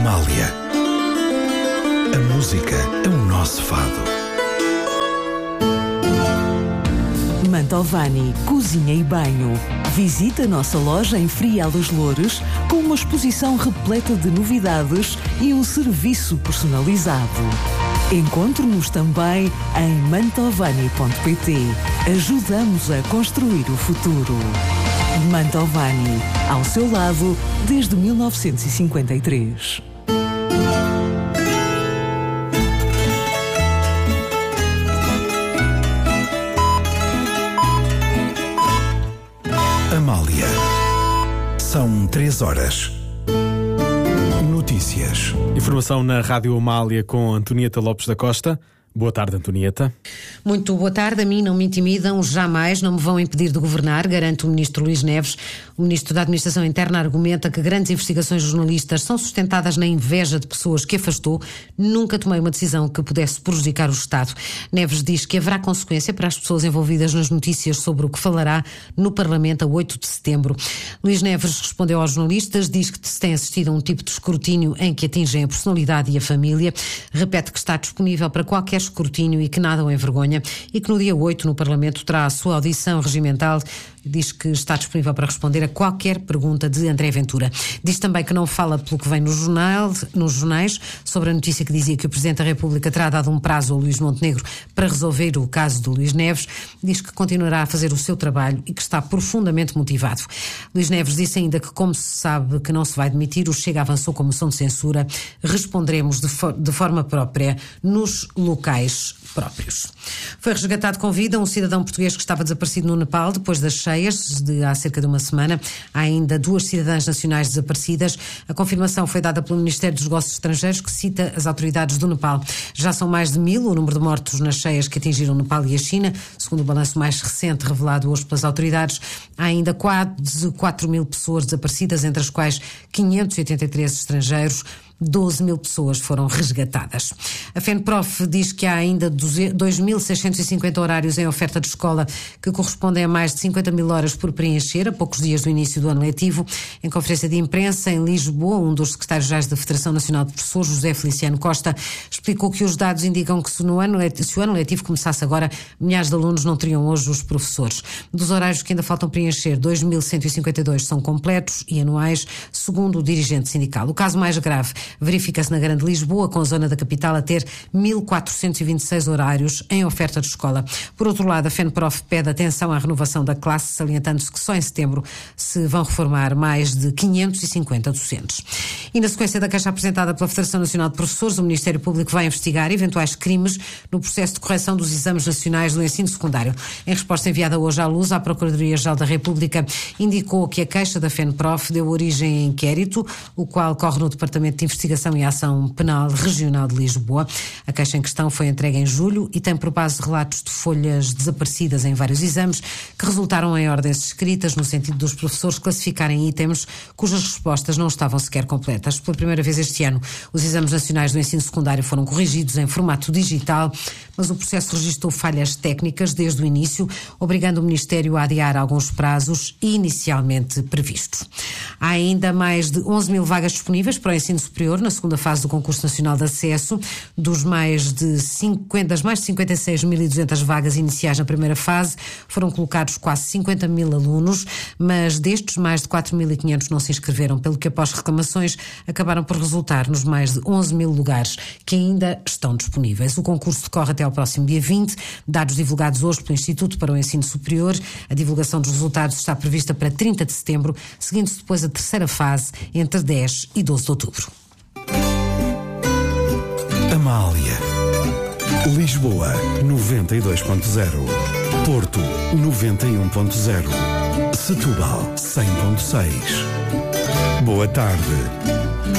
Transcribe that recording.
Amália. A música é o nosso fado. Mantovani Cozinha e Banho. Visita a nossa loja em Frial dos Loures com uma exposição repleta de novidades e um serviço personalizado. Encontre-nos também em mantovani.pt. Ajudamos a construir o futuro. Mantovani, ao seu lado desde 1953. Amália. São 3 horas. Notícias. Informação na Rádio Amália com Antonieta Lopes da Costa. Boa tarde, Antonieta. Muito boa tarde. A mim não me intimidam, jamais não me vão impedir de governar, garante o ministro Luís Neves. O ministro da Administração Interna argumenta que grandes investigações jornalistas são sustentadas na inveja de pessoas que afastou. Nunca tomei uma decisão que pudesse prejudicar o Estado. Neves diz que haverá consequência para as pessoas envolvidas nas notícias sobre o que falará no Parlamento a 8 de setembro. Luís Neves respondeu aos jornalistas, diz que se tem assistido a um tipo de escrutínio em que atingem a personalidade e a família. Repete que está disponível para qualquer escrutínio e que nada o envergonha e que no dia 8 no Parlamento terá a sua audição regimental. Diz que está disponível para responder a qualquer pergunta de André Ventura. Diz também que não fala pelo que vem nos jornais sobre a notícia que dizia que o Presidente da República terá dado um prazo ao Luís Montenegro para resolver o caso de Luís Neves. Diz que continuará a fazer o seu trabalho e que está profundamente motivado. Luís Neves disse ainda que, como se sabe que não se vai demitir, o Chega avançou com moção de censura. Responderemos de forma própria nos locais próprios. Foi resgatado com vida um cidadão português que estava desaparecido no Nepal depois das cheias de há cerca de uma semana. Há ainda 2 cidadãs nacionais desaparecidas. A confirmação foi dada pelo Ministério dos Negócios Estrangeiros, que cita as autoridades do Nepal. Já são mais de 1000 o número de mortos nas cheias que atingiram o Nepal e a China. Segundo o balanço mais recente revelado hoje pelas autoridades, há ainda quase 4000 pessoas desaparecidas, entre as quais 583 estrangeiros. 12.000 pessoas foram resgatadas. A FENPROF diz que há ainda 2.650 horários em oferta de escola, que correspondem a mais de 50.000 horas por preencher, a poucos dias do início do ano letivo. Em conferência de imprensa em Lisboa, um dos secretários-gerais da Federação Nacional de Professores, José Feliciano Costa, explicou que os dados indicam que se o ano letivo começasse agora, milhares de alunos não teriam hoje os professores. Dos horários que ainda faltam preencher, 2.152 são completos e anuais, segundo o dirigente sindical. O caso mais grave verifica-se na Grande Lisboa, com a zona da capital a ter 1.426 horários em oferta de escola. Por outro lado, a FENPROF pede atenção à renovação da classe, salientando-se que só em setembro se vão reformar mais de 550 docentes. E na sequência da queixa apresentada pela Federação Nacional de Professores, o Ministério Público vai investigar eventuais crimes no processo de correção dos exames nacionais do ensino secundário. Em resposta enviada hoje à luz, a Procuradoria-Geral da República indicou que a queixa da FENPROF deu origem a inquérito, o qual corre no Departamento de Investigação e Ação Penal Regional de Lisboa. A queixa em questão foi entregue em julho e tem por base relatos de folhas desaparecidas em vários exames que resultaram em ordens escritas no sentido dos professores classificarem itens cujas respostas não estavam sequer completas. Pela primeira vez este ano, os exames nacionais do ensino secundário foram corrigidos em formato digital, mas o processo registrou falhas técnicas desde o início, obrigando o Ministério a adiar alguns prazos inicialmente previstos. Há ainda mais de 11.000 vagas disponíveis para o ensino superior na segunda fase do Concurso Nacional de Acesso. Das mais de 56.200 vagas iniciais na primeira fase, foram colocados quase 50.000 alunos, mas destes mais de 4.500 não se inscreveram, pelo que após reclamações acabaram por resultar nos mais de 11.000 lugares que ainda estão disponíveis. O concurso decorre até ao próximo dia 20, dados divulgados hoje pelo Instituto para o Ensino Superior. A divulgação dos resultados está prevista para 30 de setembro, seguindo-se depois a terceira fase entre 10 e 12 de outubro. Amália. Lisboa 92.0. Porto 91.0. Setúbal 100.6. Boa tarde.